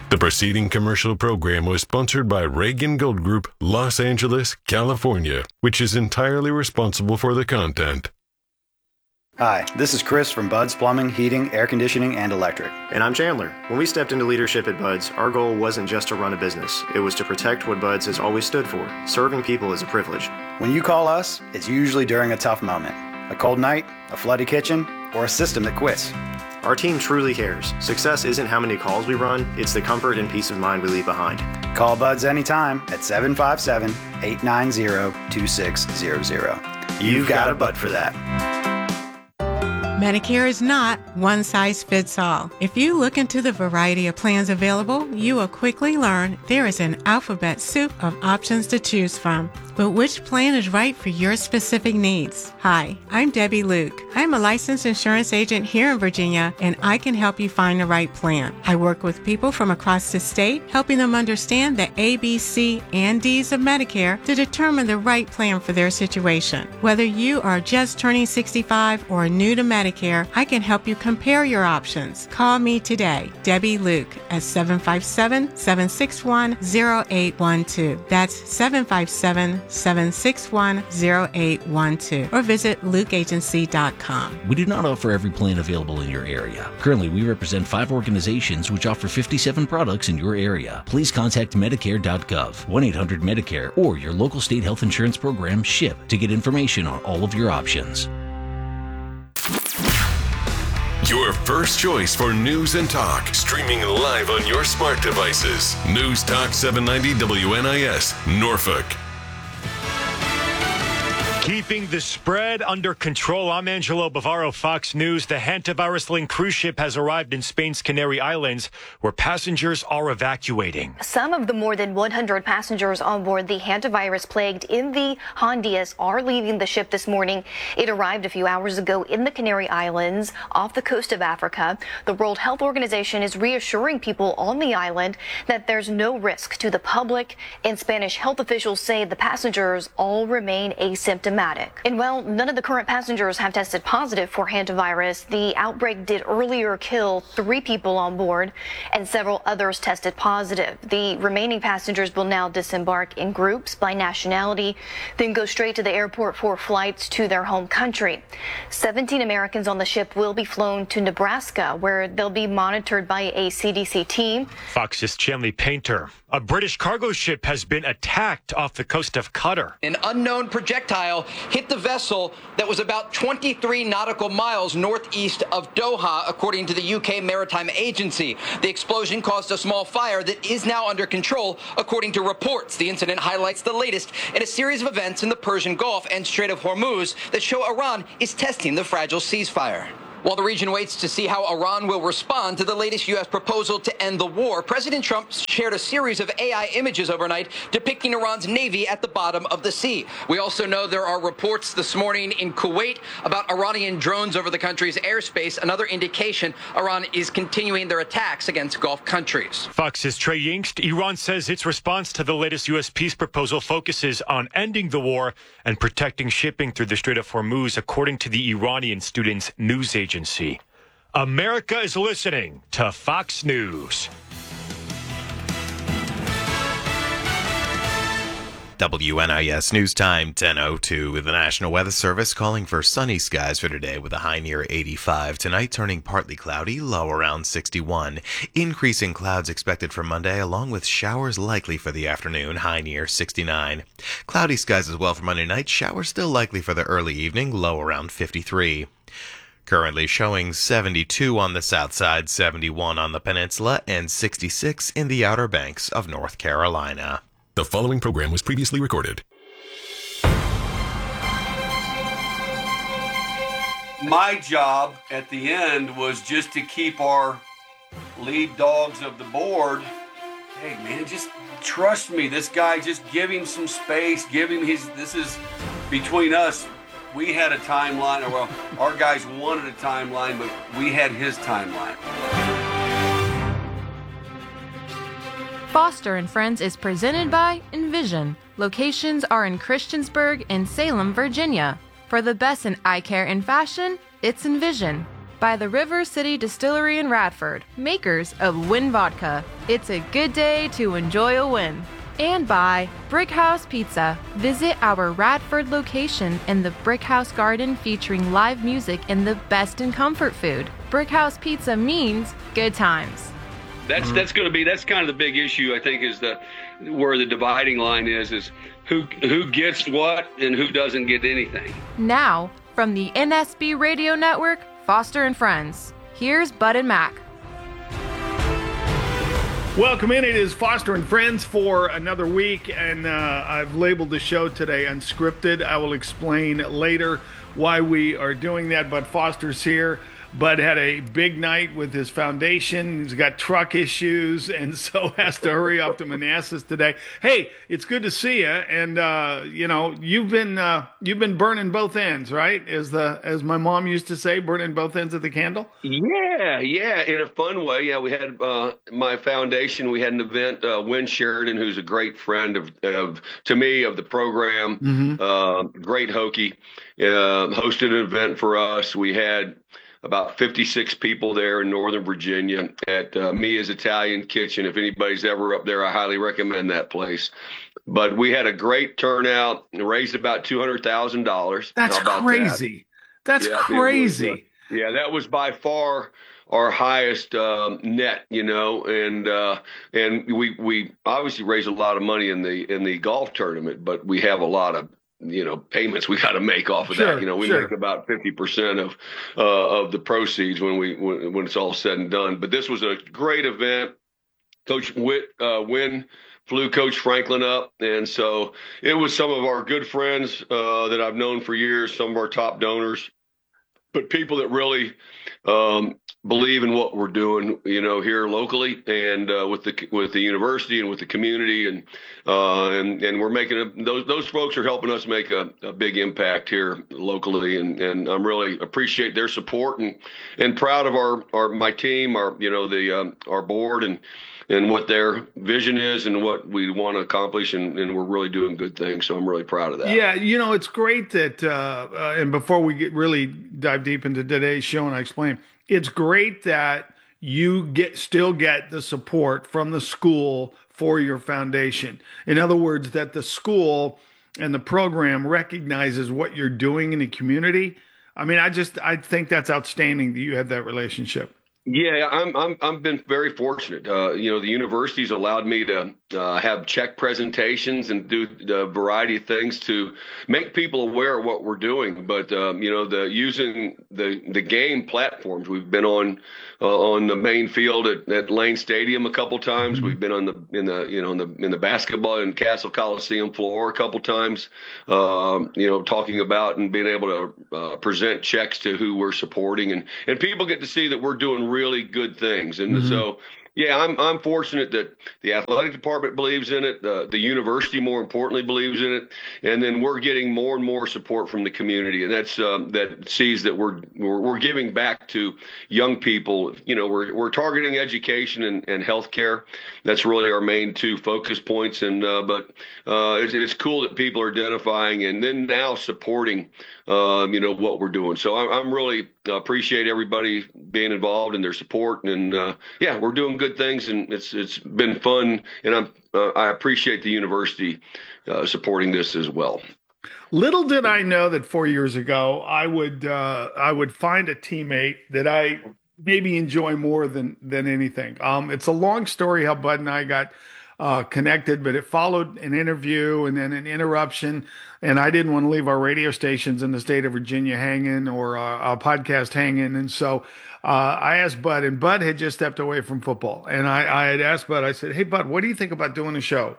The preceding commercial program was sponsored by Reagan Gold Group, Los Angeles, California, which is entirely responsible for the content. Hi, this is Chris from Bud's Plumbing, Heating, Air Conditioning, and Electric. And I'm Chandler. When we stepped into leadership at Bud's, our goal wasn't just to run a business. It was to protect what Bud's has always stood for. Serving people is a privilege. When you call us, it's usually during a tough moment. A cold night, a flooded kitchen, or a system that quits. Our team truly cares. Success isn't how many calls we run, it's the comfort and peace of mind we leave behind. Call Bud's anytime at 757-890-2600. You've got a Bud for that. Medicare is not one size fits all. If you look into the variety of plans available, you will quickly learn there is an alphabet soup of options to choose from. But which plan is right for your specific needs? Hi, I'm Debbie Luke. I'm a licensed insurance agent here in Virginia, and I can help you find the right plan. I work with people from across the state, helping them understand the A, B, C, and D's of Medicare to determine the right plan for their situation. Whether you are just turning 65 or new to Medicare, I can help you compare your options. Call me today, Debbie Luke, at 757-761-0812. That's 757-761-0812. Or visit lukeagency.com. We do not offer every plan available in your area. Currently, we represent 5 organizations which offer 57 products in your area. Please contact Medicare.gov, 1-800-MEDICARE, or your local state health insurance program, SHIP, to get information on all of your options. Your first choice for news and talk, streaming live on your smart devices. News Talk 790 WNIS, Norfolk. Keeping the spread under control. I'm Angelo Bavaro, Fox News. The hantavirus-linked cruise ship has arrived in Spain's Canary Islands, where passengers are evacuating. Some of the more than 100 passengers on board the hantavirus-plagued MV Hondias are leaving the ship this morning. It arrived a few hours ago in the Canary Islands off the coast of Africa. The World Health Organization is reassuring people on the island that there's no risk to the public, and Spanish health officials say the passengers all remain asymptomatic. And while none of the current passengers have tested positive for hantavirus, the outbreak did earlier kill 3 people on board, and several others tested positive. The remaining passengers will now disembark in groups by nationality, then go straight to the airport for flights to their home country. 17 Americans on the ship will be flown to Nebraska, where they'll be monitored by a CDC team. Fox's Chanley Painter. A British cargo ship has been attacked off the coast of Qatar. An unknown projectile hit the vessel that was about 23 nautical miles northeast of Doha, according to the UK Maritime Agency. The explosion caused a small fire that is now under control, according to reports. The incident highlights the latest in a series of events in the Persian Gulf and Strait of Hormuz that show Iran is testing the fragile ceasefire. While the region waits to see how Iran will respond to the latest U.S. proposal to end the war, President Trump shared a series of AI images overnight depicting Iran's navy at the bottom of the sea. We also know there are reports this morning in Kuwait about Iranian drones over the country's airspace, another indication Iran is continuing their attacks against Gulf countries. Fox's Trey Yingst. Iran says its response to the latest U.S. peace proposal focuses on ending the war and protecting shipping through the Strait of Hormuz, according to the Iranian Students News Agency. America is listening to Fox News. WNIS News Time 10:02 with the National Weather Service calling for sunny skies for today with a high near 85. Tonight turning partly cloudy, low around 61. Increasing clouds expected for Monday along with showers likely for the afternoon, high near 69. Cloudy skies as well for Monday night, showers still likely for the early evening, low around 53. Currently showing 72 on the south side, 71 on the peninsula, and 66 in the Outer Banks of North Carolina. The following program was previously recorded. My job at the end was just to keep our lead dogs of the board. Hey man, just trust me. This guy, just give him some space. This is between us. We had a timeline, or well, our guys wanted a timeline, but we had his timeline. Foster and Friends is presented by Envision. Locations are in Christiansburg and Salem, Virginia. For the best in eye care and fashion, it's Envision. By the River City Distillery in Radford, makers of Win Vodka. It's a good day to enjoy a win. And by Brick House Pizza. Visit our Radford location in the Brick House Garden featuring live music and the best in comfort food. Brick House Pizza means good times. That's kind of the big issue, I think, is where the dividing line is who gets what and who doesn't get anything. Now, from the NSB Radio Network, Foster and Friends, here's Bud and Mac. Welcome in. It is Foster and Friends for another week, and I've labeled the show today Unscripted. I will explain later why we are doing that, but Foster's here. Bud had a big night with his foundation. He's got truck issues, and so has to hurry up to Manassas today. Hey, it's good to see you. And you've been burning both ends, right? As my mom used to say, burning both ends of the candle. Yeah, in a fun way. Yeah, we had my foundation. We had an event. Win Sheridan, who's a great friend of the program, great Hokie, hosted an event for us. We had about 56 people there in Northern Virginia at Mia's Italian Kitchen. If anybody's ever up there, I highly recommend that place. But we had a great turnout, raised about $200,000. That's crazy. That's crazy. That was by far our highest net, and we obviously raised a lot of money in the golf tournament, but we have a lot of payments we got to make off of that. We make about 50% of the proceeds when it's all said and done. But this was a great event. Coach Wynn flew Coach Franklin up, and so it was some of our good friends that I've known for years, some of our top donors, but people that really believe in what we're doing, here locally and with the university and with the community, and we're making those folks are helping us make a big impact here locally, and I'm really appreciate their support and proud of my team, our board and what their vision is and what we want to accomplish, and we're really doing good things. So I'm really proud of that. Yeah, it's great that, and before we really dive deep into today's show and I explain, it's great that you still get the support from the school for your foundation. In other words, that the school and the program recognizes what you're doing in the community. I mean, I think that's outstanding that you have that relationship. Yeah, I've been very fortunate. The university's allowed me to have check presentations and do a variety of things to make people aware of what we're doing. But using the game platforms, we've been on the main field at Lane Stadium a couple times. Mm-hmm. We've been in the basketball and Castle Coliseum floor a couple times. Talking about and being able to present checks to who we're supporting, and people get to see that we're doing really good things. And so, yeah, I'm fortunate that the athletic department believes in it. The university, more importantly, believes in it. And then we're getting more and more support from the community. And that's that sees that we're giving back to young people. We're targeting education and healthcare. That's really our main two focus points. And but it's cool that people are identifying and then now supporting what we're doing. So I'm really appreciate everybody being involved in their support, and we're doing good things, and it's been fun, and I appreciate the university supporting this as well. Little did I know that 4 years ago I would find a teammate that I maybe enjoy more than anything. It's a long story how Bud and I got connected, but it followed an interview and then an interruption, and I didn't want to leave our radio stations in the state of Virginia hanging or our podcast hanging, and so I asked Bud, and Bud had just stepped away from football, and I had asked Bud, I said, hey Bud, what do you think about doing a show?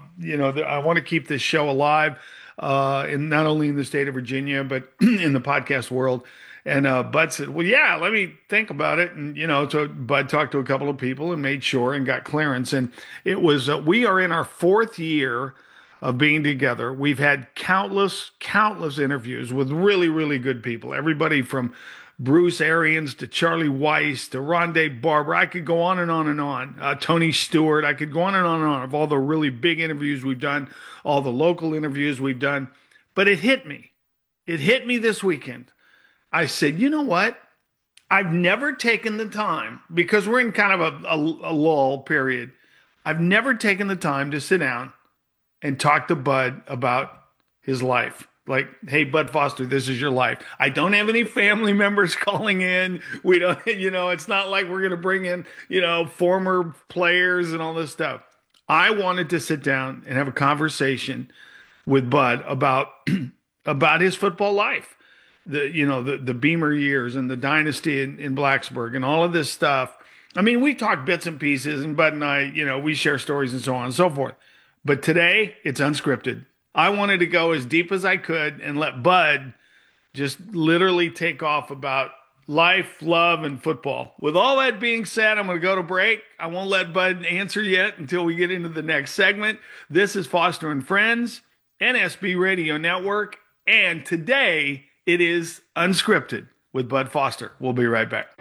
I want to keep this show alive, in not only in the state of Virginia, but in the podcast world. And Bud said, well, yeah, let me think about it. And, so Bud talked to a couple of people and made sure and got clearance. And it was, we are in our fourth year of being together. We've had countless interviews with really, really good people. Everybody from Bruce Arians to Charlie Weiss to Rondé Barber. I could go on and on and on. Tony Stewart. I could go on and on of all the really big interviews we've done, all the local interviews we've done. But it hit me. It hit me this weekend. I said, you know what? I've never taken the time, because we're in kind of a lull period. I've never taken the time to sit down and talk to Bud about his life. Like, hey, Bud Foster, this is your life. I don't have any family members calling in. We don't, it's not like we're going to bring in, former players and all this stuff. I wanted to sit down and have a conversation with Bud about his football life, the Beamer years and the dynasty in Blacksburg and all of this stuff. I mean, we talk bits and pieces, and Bud and I, we share stories and so on and so forth. But today, it's unscripted. I wanted to go as deep as I could and let Bud just literally take off about life, love, and football. With all that being said, I'm going to go to break. I won't let Bud answer yet until we get into the next segment. This is Foster and Friends, NSB Radio Network, and today it is Unscripted with Bud Foster. We'll be right back.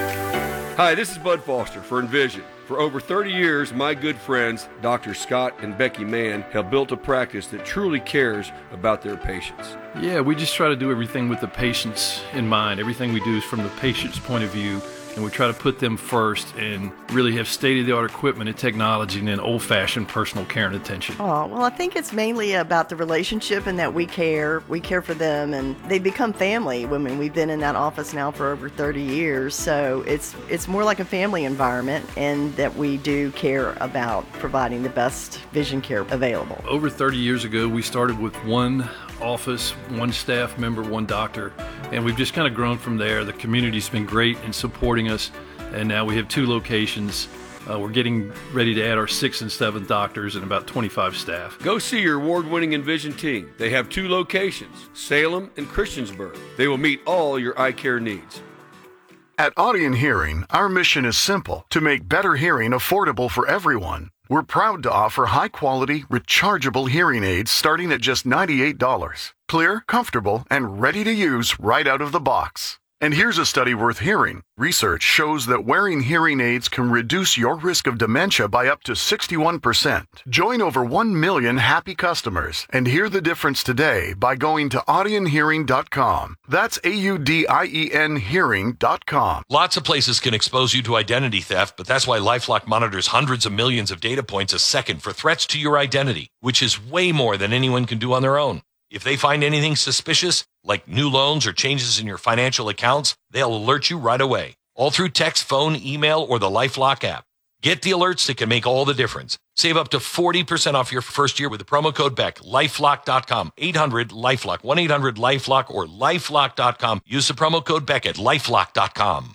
Hi, this is Bud Foster for Envision. For over 30 years, my good friends, Dr. Scott and Becky Mann, have built a practice that truly cares about their patients. Yeah, we just try to do everything with the patients in mind. Everything we do is from the patient's point of view, and we try to put them first and really have state-of-the-art equipment and technology and then old-fashioned personal care and attention. Oh, well, I think it's mainly about the relationship and that we care for them, and they become family. I mean, we've been in that office now for over 30 years, so it's more like a family environment, and that we do care about providing the best vision care available. Over 30 years ago, we started with one office, one staff member, one doctor, and we've just kind of grown from there. The community's been great in supporting us, and now we have 2 locations. We're getting ready to add our 6th and 7th doctors and about 25 staff. Go see your award-winning Envision team. They have 2 locations, Salem and Christiansburg. They will meet all your eye care needs. At Audien Hearing, our mission is simple: to make better hearing affordable for everyone. We're proud to offer high-quality, rechargeable hearing aids starting at just $98. Clear, comfortable, and ready to use right out of the box. And here's a study worth hearing. Research shows that wearing hearing aids can reduce your risk of dementia by up to 61%. Join over 1 million happy customers and hear the difference today by going to audienhearing.com. That's AUDIEN hearing.com. Lots of places can expose you to identity theft, but that's why LifeLock monitors hundreds of millions of data points a second for threats to your identity, which is way more than anyone can do on their own. If they find anything suspicious, like new loans or changes in your financial accounts, they'll alert you right away, all through text, phone, email, or the LifeLock app. Get the alerts that can make all the difference. Save up to 40% off your first year with the promo code BECK. LifeLock.com, 800-LifeLock, 1-800-LifeLock, or LifeLock.com. Use the promo code BECK at LifeLock.com.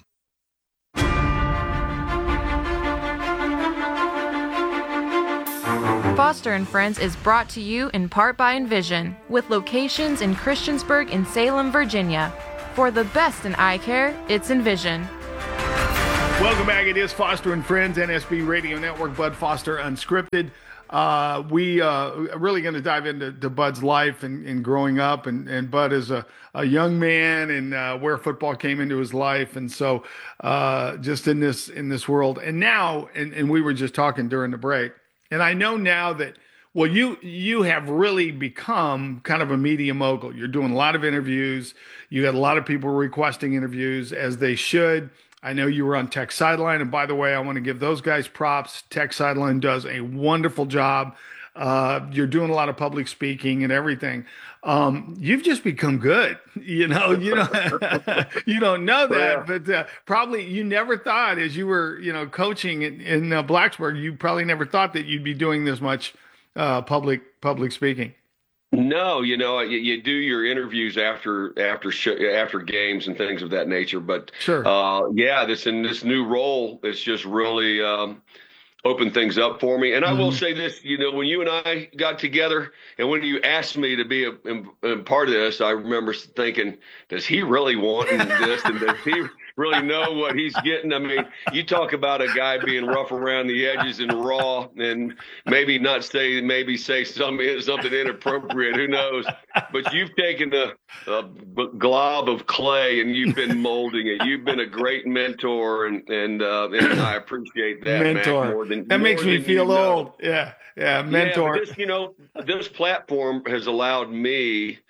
Foster and Friends is brought to you in part by Envision, with locations in Christiansburg and Salem, Virginia. For the best in eye care, it's Envision. Welcome back. It is Foster and Friends, NSB Radio Network, Bud Foster Unscripted. We are really going to dive into Bud's life and growing up, and Bud is a young man, and where football came into his life, and so just in this world. And now, and we were just talking during the break, and I know now that, well, you have really become kind of a media mogul. You're doing a lot of interviews. You got a lot of people requesting interviews, as they should. I know you were on Tech Sideline, and by the way, I want to give those guys props. Tech Sideline does a wonderful job. You're doing a lot of public speaking and everything. You've just become good. You don't know that, but probably you never thought, as you were, coaching in Blacksburg, you probably never thought that you'd be doing this much public speaking. No, you do your interviews after games and things of that nature. But sure, this new role, it's just really opened things up for me. And I will say this, when you and I got together, and when you asked me to be a part of this, I remember thinking, does he really want this, and does he really know what he's getting? I mean, you talk about a guy being rough around the edges and raw, and maybe say something inappropriate, who knows? But you've taken a glob of clay and you've been molding it. You've been a great mentor, and I appreciate that. Mentor. Matt, that makes me feel old. Yeah, mentor. Yeah, this platform has allowed me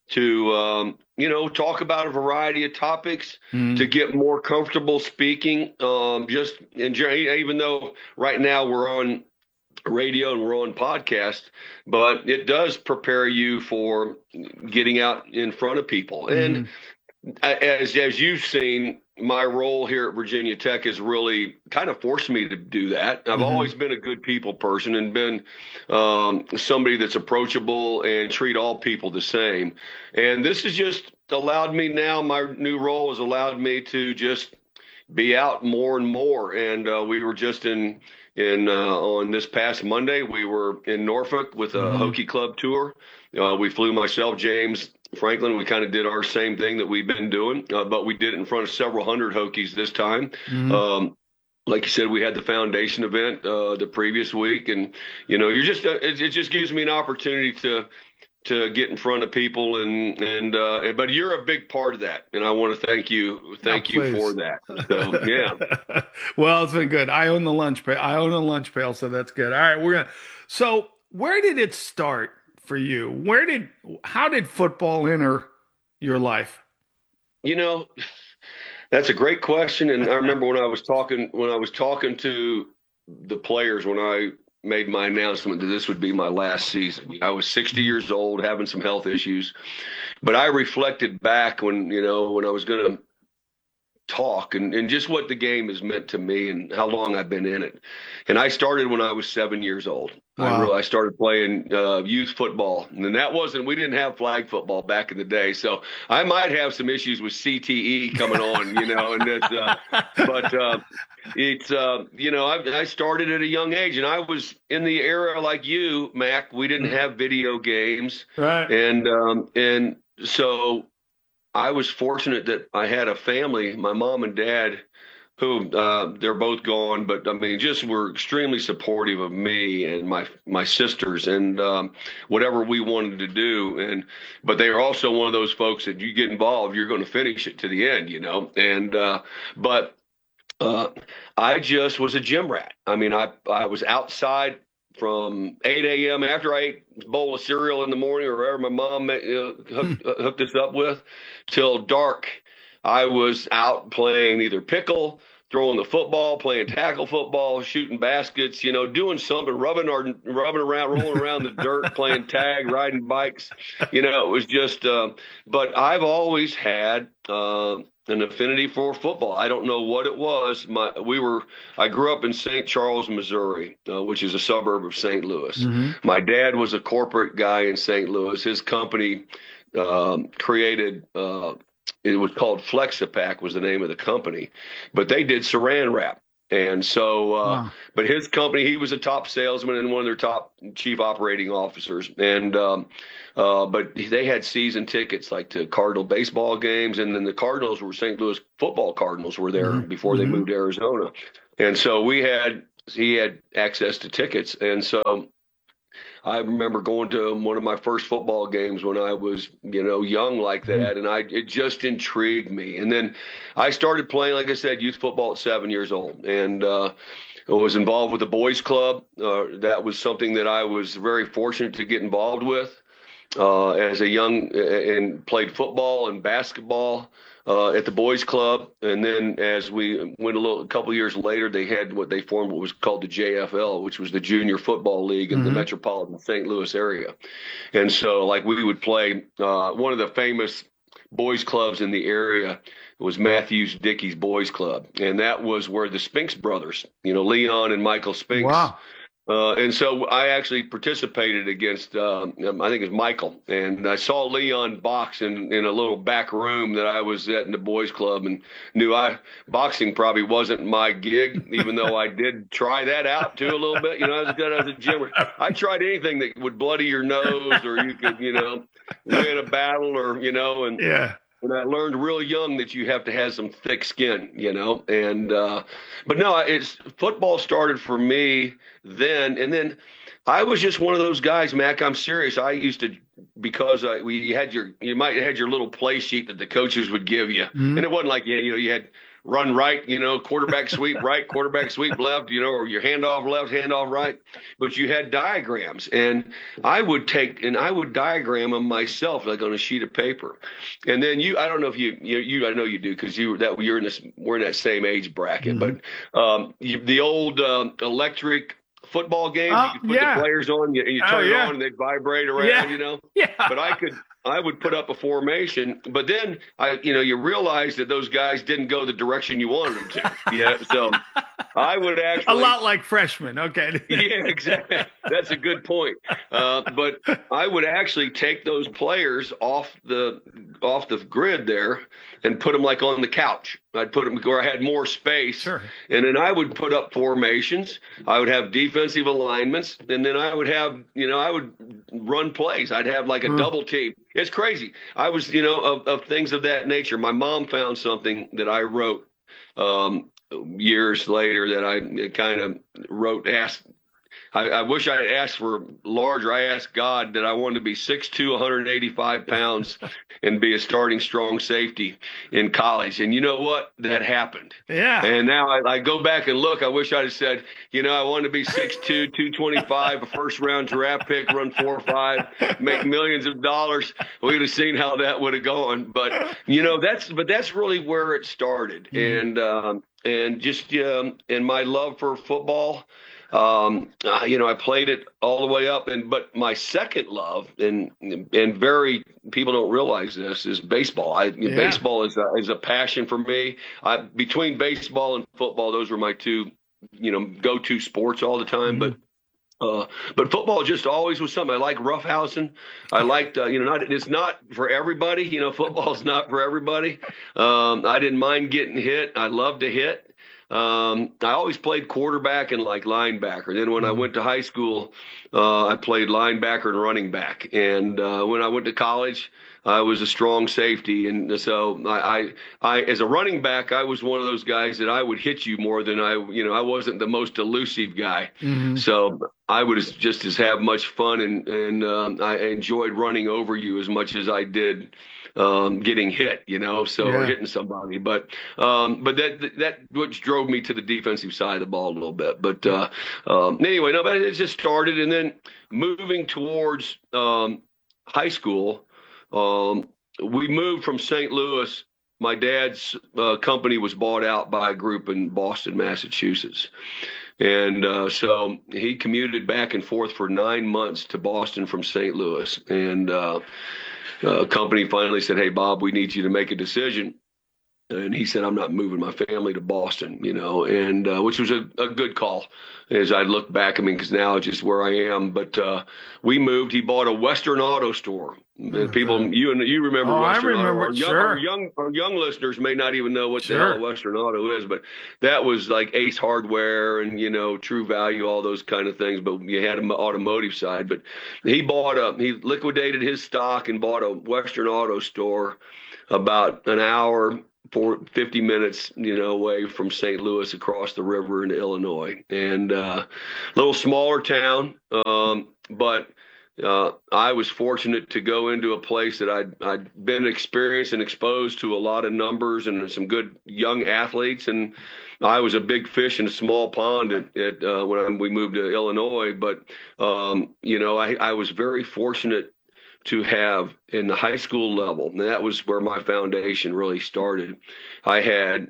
to talk about a variety of topics, to get more comfortable speaking. Even though right now we're on radio and we're on podcast, but it does prepare you for getting out in front of people. And as you've seen, my role here at Virginia Tech has really kind of forced me to do that. I've always been a good people person and been somebody that's approachable and treat all people the same. And this has just allowed me now, my new role has allowed me to just be out more and more. And we were just on this past Monday, we were in Norfolk with a Hokie Club tour. We flew myself, James, Franklin. We kind of did our same thing that we've been doing, but we did it in front of several hundred Hokies this time. Like you said, we had the foundation event the previous week, and you're just it just gives me an opportunity to get in front of people, but you're a big part of that, and I want to thank you for that. So yeah. Well, it's been good. I own the lunch pail, so that's good. All right, so where did it start for you? How did football enter your life? That's a great question, and I remember when I was talking to the players when I made my announcement that this would be my last season. I was 60 years old, having some health issues, but I reflected back when I was going to talk and just what the game has meant to me and how long I've been in it. And I started when I was 7 years old. Wow. I started playing youth football, and we didn't have flag football back in the day. So I might have some issues with CTE coming on, and it's, I started at a young age, and I was in the era like you, Mac. We didn't have video games. Right. And so I was fortunate that I had a family, my mom and dad, who they're both gone, but just were extremely supportive of me and my sisters and whatever we wanted to do. But they are also one of those folks that you get involved, you're going to finish it to the end, but I just was a gym rat. I was outside from 8 a.m. after I ate a bowl of cereal in the morning or whatever my mom hooked us up with till dark. I was out playing either pickle, throwing the football, playing tackle football, shooting baskets, doing something, rubbing around, rolling around the dirt, playing tag, riding bikes. It was just, but I've always had an affinity for football. I don't know what it was. I grew up in St. Charles, Missouri, which is a suburb of St. Louis. My dad was a corporate guy in St. Louis. His company created it was called Flexipack was the name of the company, but they did saran wrap. And so, but his company, he was a top salesman and one of their top chief operating officers. And, but they had season tickets like to Cardinal baseball games. And then the Cardinals were St. Louis football Cardinals were there before they moved to Arizona. And so he had access to tickets. And so I remember going to one of my first football games when I was, young like that. And it just intrigued me. And then I started playing, like I said, youth football at 7 years old. And I was involved with the boys club. That was something that I was very fortunate to get involved with as a young and played football and basketball at the boys club. And then as we went a couple of years later, they had what was called the JFL, which was the Junior Football League in the metropolitan St. Louis area. And so we would play one of the famous boys clubs in the area was Matthews Dickey's Boys Club. And that was where the Spinks brothers, Leon and Michael Spinks. Wow. And so I actually participated against, I think it was Michael, and I saw Leon box in a little back room that I was at in the boys club and knew boxing probably wasn't my gig, even though I did try that out too a little bit. As a gym, I tried anything that would bloody your nose or you could, win a battle or, and yeah. And I learned real young that you have to have some thick skin, and, but no, football started for me then. And then I was just one of those guys, Mac, I'm serious. I used to, because you might have had your little play sheet that the coaches would give you. And it wasn't like, you had run right, quarterback sweep right, quarterback sweep left, or your handoff left, handoff right. But you had diagrams, and I would diagram them myself, like on a sheet of paper. And then I don't know if I know you do, because we're in that same age bracket. Mm-hmm. But the old electric football games, you could put the players on, you turn it on, and they vibrate around, Yeah. But I would put up a formation, but then you realize that those guys didn't go the direction you wanted them to. Yeah, so I would actually a lot like freshmen. Okay. Yeah, exactly. That's a good point. But I would actually take those players off the grid there and put them like on the couch. I'd put them where I had more space. Sure. And then I would put up formations. I would have defensive alignments, and then I would have, I would run plays. I'd have like a double team. It's crazy. I was, of things of that nature. My mom found something that I wrote years later that I kind of asked. I wish I had asked for larger. I asked God that I wanted to be 6'2", 185 pounds and be a starting strong safety in college. And you know what? That happened. Yeah. And now I go back and look. I wish I'd have said, I wanted to be 6'2", 225, a first-round draft pick, run 4.5, make millions of dollars. We would have seen how that would have gone. But, that's really where it started. Mm-hmm. And just and my love for football. I played it all the way up, but my second love, and very people don't realize this, is baseball. Baseball is a passion for me. Between baseball and football, those were my two, go-to sports all the time. Mm-hmm. But football just always was something. I like roughhousing. I liked, it's not for everybody. Football's not for everybody. I didn't mind getting hit. I love to hit. I always played quarterback and like linebacker. Then when I went to high school, I played linebacker and running back. And when I went to college, I was a strong safety. And so I as a running back, I was one of those guys that I would hit you more than I wasn't the most elusive guy. Mm-hmm. So I would just as have much fun and I enjoyed running over you as much as I did getting hit, or hitting somebody. But that which drove me to the defensive side of the ball a little bit. But anyway, but it just started. And then moving towards high school, we moved from St. Louis. My dad's company was bought out by a group in Boston, Massachusetts. And so he commuted back and forth for 9 months to Boston from St. Louis. And company finally said, "Hey, Bob, we need you to make a decision." And he said, "I'm not moving my family to Boston," and which was a good call as I look back. Because now it's just where I am. But we moved. He bought a Western Auto Store. And people, you remember Western I remember, Auto. sure. Our young listeners may not even know what the hell Western Auto is, but that was like Ace Hardware and, True Value, all those kind of things. But you had an automotive side. But he liquidated his stock and bought a Western Auto Store about an hour, 50 minutes, away from St. Louis across the river in Illinois. And a little smaller town, but I was fortunate to go into a place that I'd been experienced and exposed to a lot of numbers and some good young athletes. And I was a big fish in a small pond when we moved to Illinois. But, I was very fortunate to have in the high school level. And that was where my foundation really started. I had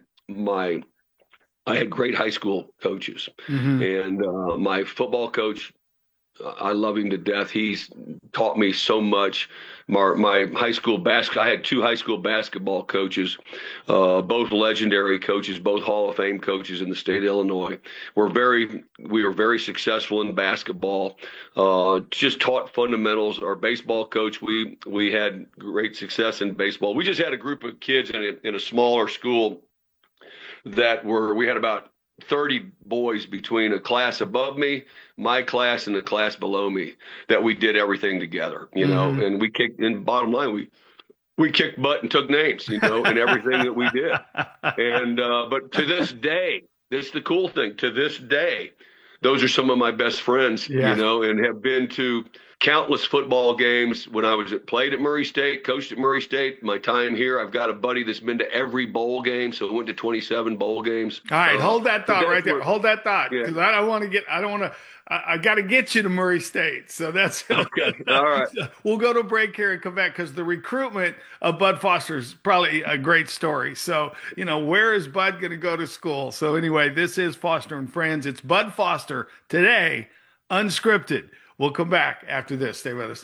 great high school coaches. Mm-hmm. And my football coach, I love him to death. He's taught me so much. My high school I had two high school basketball coaches, both legendary coaches, both Hall of Fame coaches in the state of Illinois. We were very successful in basketball. Just taught fundamentals. Our baseball coach, we had great success in baseball. We just had a group of kids in a smaller school we had about 30 boys between a class above me, my class, and the class below me that we did everything together, mm-hmm. And we kicked, and bottom line, we kicked butt and took names, in everything that we did. And, but to this day, this is the cool thing. To this day, those are some of my best friends, and have been to countless football games when I played at Murray State, coached at Murray State. My time here, I've got a buddy that's been to every bowl game, so I went to 27 bowl games. All right, hold that thought right there. Hold that thought, because I got to get you to Murray State. So that's okay. All right. We'll go to a break here and come back, because the recruitment of Bud Foster is probably a great story. So, where is Bud going to go to school? So anyway, this is Foster and Friends. It's Bud Foster today, unscripted. We'll come back after this. Stay with us.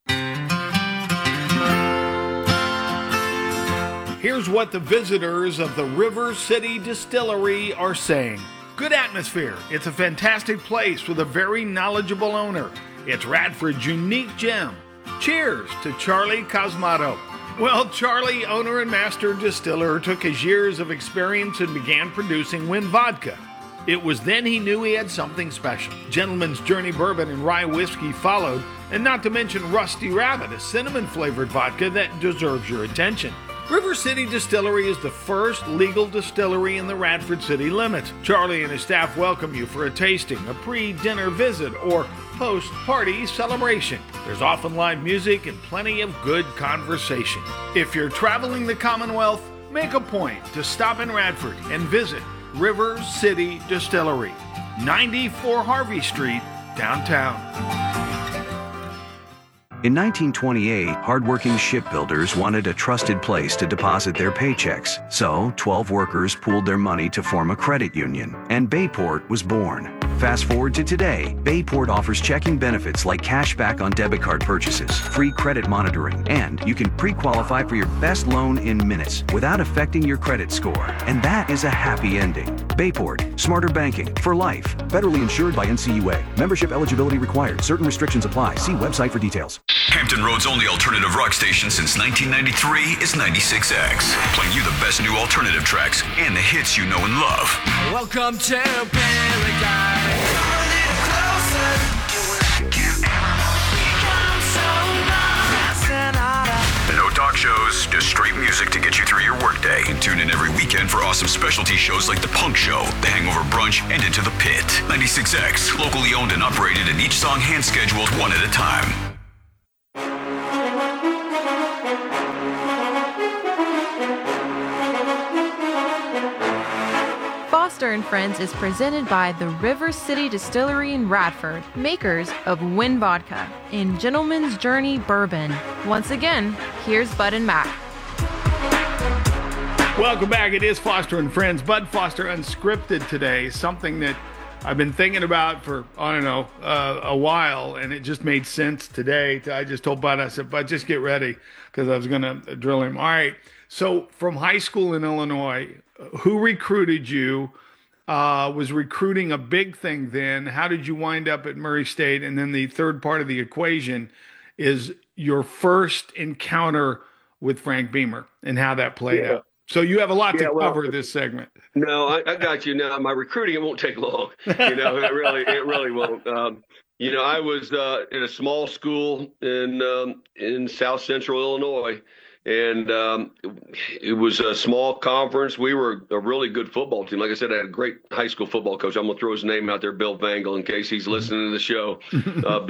Here's what the visitors of the River City Distillery are saying. Good atmosphere. It's a fantastic place with a very knowledgeable owner. It's Radford's unique gem. Cheers to Charlie Cosmato. Well, Charlie, owner and master distiller, took his years of experience and began producing Win Vodka. It was then he knew he had something special. Gentleman's Journey Bourbon and Rye Whiskey followed, and not to mention Rusty Rabbit, a cinnamon-flavored vodka that deserves your attention. River City Distillery is the first legal distillery in the Radford city limits. Charlie and his staff welcome you for a tasting, a pre-dinner visit, or post-party celebration. There's often live music and plenty of good conversation. If you're traveling the Commonwealth, make a point to stop in Radford and visit River City Distillery, 94 Harvey Street, downtown. In 1928, hardworking shipbuilders wanted a trusted place to deposit their paychecks, so 12 workers pooled their money to form a credit union, and Bayport was born. Fast forward to today, Bayport offers checking benefits like cash back on debit card purchases, free credit monitoring, and you can pre-qualify for your best loan in minutes without affecting your credit score. And that is a happy ending. Bayport, smarter banking for life. Federally insured by NCUA. Membership eligibility required. Certain restrictions apply. See website for details. Hampton Road's only alternative rock station since 1993 is 96X, playing you the best new alternative tracks and the hits you know and love. Welcome to paradise. No talk shows, just straight music to get you through your workday. And tune in every weekend for awesome specialty shows like The Punk Show, The Hangover Brunch, and Into the Pit. 96X, locally owned and operated, and each song hand-scheduled one at a time. Foster and Friends is presented by the River City Distillery in Radford, makers of Win Vodka and Gentleman's Journey Bourbon. Once again, here's Bud and Mac. Welcome back. It is Foster and Friends. Bud Foster Unscripted today, something that I've been thinking about for, a while, and it just made sense today. I just told Bud, I said, Bud, just get ready, because I was going to drill him. All right. So from high school in Illinois, who recruited you? Was recruiting a big thing then? How did you wind up at Murray State? And then the third part of the equation is your first encounter with Frank Beamer and how that played out. So you have a lot to cover this segment. No, I got you. Now my recruiting, it won't take long. It really won't. I was in a small school in South Central Illinois. And it was a small conference. We were a really good football team. Like I said, I had a great high school football coach. I'm going to throw his name out there, Bill Vangle, in case he's listening to the show.